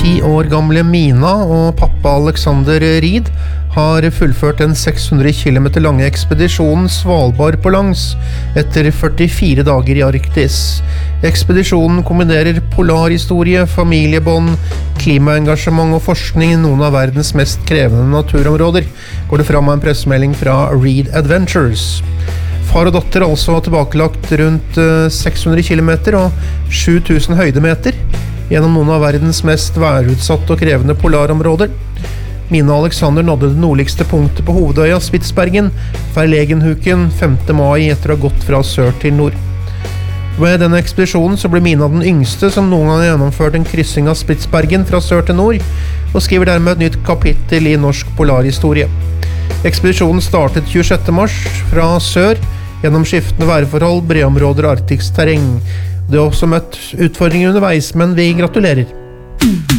10 år gamle Mina og pappa Alexander Reed har fullført den 600 km lange ekspedisjonen Svalbard på langs etter 44 dager i Arktis. Ekspedisjonen kombinerer polarhistorie, familiebånd, klimaengasjement og forskning i noen av verdens mest krevende naturområder, går det fram av en pressemelding fra Reed Adventures. Far og datter altså har tilbakelagt rundt 600 km og 7000 høydemeter gjennom noen av verdens mest værutsatte og krevende polarområder. Mina og Alexander nådde det nordligste punktet på hovedøya Spitsbergen, Verlegenhuken, 5. mai etter å ha gått fra sør til nord. Med denne ekspedisjonen så ble Mina den yngste som noen gang har gjennomført en kryssing av Spitsbergen fra sør til nord, og skriver dermed et nytt kapittel i norsk polarhistorie. Ekspedisjonen startet 26. mars fra sør, gjennom skiftende værforhold, breområder og arktisk terreng. Det har også møtt utfordringer underveis, men vi gratulerer.